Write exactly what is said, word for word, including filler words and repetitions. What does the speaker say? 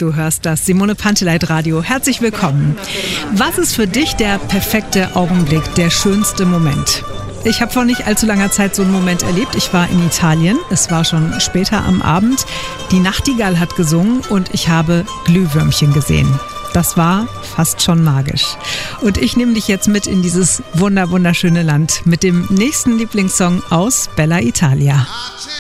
Du hörst das Simone Panteleit Radio. Herzlich willkommen. Was ist für dich der perfekte Augenblick, der schönste Moment? Ich habe vor nicht allzu langer Zeit so einen Moment erlebt. Ich war in Italien. Es war schon später am Abend. Die Nachtigall hat gesungen und ich habe Glühwürmchen gesehen. Das war fast schon magisch. Und ich nehme dich jetzt mit in dieses wunder wunderschöne Land mit dem nächsten Lieblingssong aus Bella Italia.